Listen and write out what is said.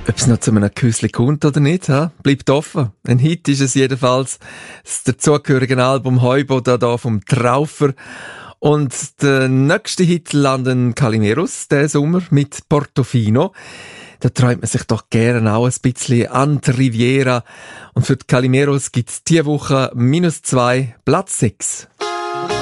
Ob es noch zu einem Küssli kommt oder nicht, bleibt offen. Ein Hit ist es jedenfalls. Das dazugehörige Album Heuboda da vom Traufer. Und der nächste Hit landet Calimeros diesen Sommer mit Portofino. Da träumt man sich doch gerne auch ein bisschen an die Riviera. Und für die Calimeros gibt's diese Woche -2, Platz 6.